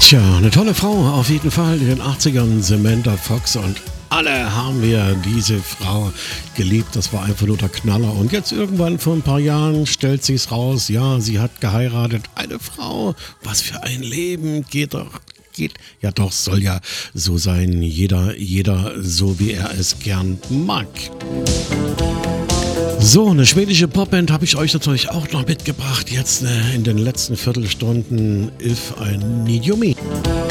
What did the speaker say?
Tja, eine tolle Frau auf jeden Fall in den 80ern, Samantha Fox, und alle haben wir diese Frau geliebt. Das war einfach nur der Knaller. Und jetzt irgendwann vor ein paar Jahren stellt sich's raus, ja, sie hat geheiratet. Eine Frau, was für ein Leben, geht, ja doch, soll ja so sein. Jeder so, wie er es gern mag. So, eine schwedische Popband habe ich euch natürlich auch noch mitgebracht. Jetzt in den letzten Viertelstunden, If I Need You Me.